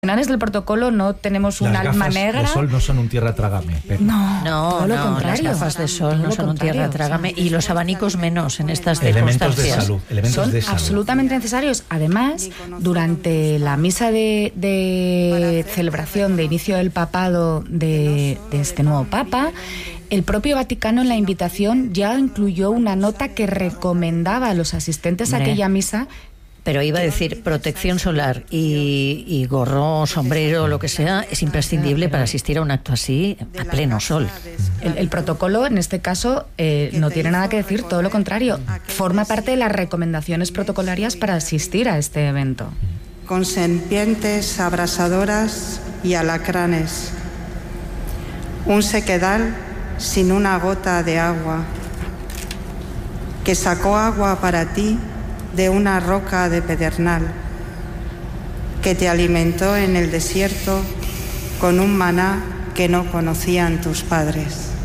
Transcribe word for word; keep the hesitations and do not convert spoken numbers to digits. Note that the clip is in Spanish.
Los del protocolo no tenemos un Las alma gafas negra. de sol no son un tierra trágame. Pero... No, No, todo lo no, contrario. las gafas de sol no Todo son lo un tierra contrario. trágame y los abanicos menos en estas Elementos de circunstancias. salud. Elementos Son de salud. absolutamente necesarios. Además, durante la misa de, de celebración de inicio del papado de, de este nuevo papa, el propio Vaticano en la invitación ya incluyó una nota que recomendaba a los asistentes a Hombre. aquella misa. Pero iba a decir, protección solar y, y gorro, sombrero, lo que sea, es imprescindible para asistir a un acto así a pleno sol. El, el protocolo, en este caso, eh, no tiene nada que decir, todo lo contrario. Forma parte de las recomendaciones protocolarias para asistir a este evento. Con serpientes abrasadoras y alacranes. Un sequedal sin una gota de agua, que sacó agua para ti de una roca de pedernal, que te alimentó en el desierto con un maná que no conocían tus padres.